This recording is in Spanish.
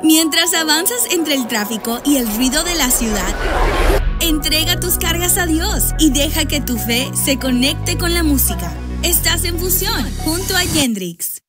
Mientras avanzas entre el tráfico y el ruido de la ciudad, entrega tus cargas a Dios y deja que tu fe se conecte con la música. Estás en Fusión junto a Yendrix.